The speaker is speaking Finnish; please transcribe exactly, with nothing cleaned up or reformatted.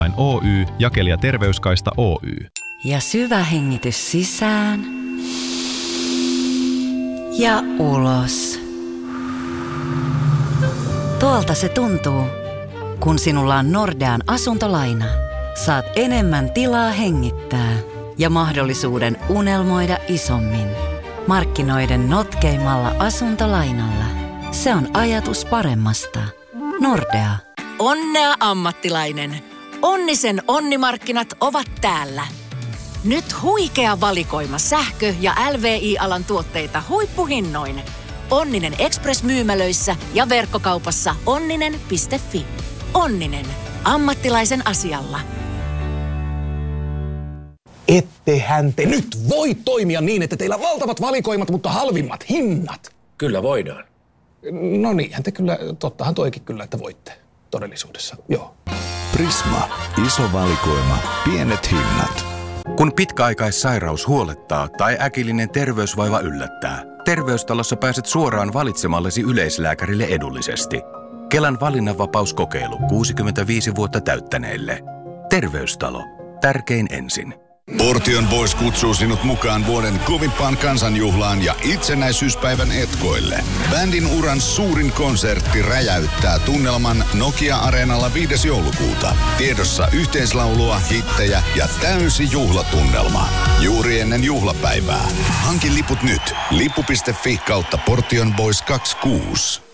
Oy, jakelija Terveyskaista Oy. Ja syvä hengitys sisään ja ulos. Tuolta se tuntuu, kun sinulla on Nordean asuntolaina. Saat enemmän tilaa hengittää ja mahdollisuuden unelmoida isommin. Markkinoiden notkeimmalla asuntolainalla. Se on ajatus paremmasta. Nordea. Onnea ammattilainen. Onnisen onnimarkkinat ovat täällä. Nyt huikea valikoima sähkö- ja L V I-alan tuotteita huippuhinnoin. Onninen Express-myymälöissä ja verkkokaupassa onninen piste fi. Onninen. Ammattilaisen asialla. Ettehän te nyt voi toimia niin, että teillä on valtavat valikoimat, mutta halvimmat hinnat. Kyllä voidaan. No niinhän te kyllä, tottahan toikin kyllä, että voitte todellisuudessa, joo. Prisma. Iso valikoima. Pienet hinnat. Kun pitkäaikaissairaus huolettaa tai äkillinen terveysvaiva yllättää, Terveystalossa pääset suoraan valitsemallesi yleislääkärille edullisesti. Kelan valinnanvapauskokeilu kuusikymmentäviisi vuotta täyttäneille. Terveystalo. Tärkein ensin. Portion Boys kutsuu sinut mukaan vuoden kovimpaan kansanjuhlaan ja itsenäisyyspäivän etkoille. Bändin uran suurin konsertti räjäyttää tunnelman Nokia-areenalla viides joulukuuta. Tiedossa yhteislaulua, hittejä ja täysi juhlatunnelma. Juuri ennen juhlapäivää. Hanki liput nyt. lippu piste fi kautta Portion Boys kaksikymmentäkuusi.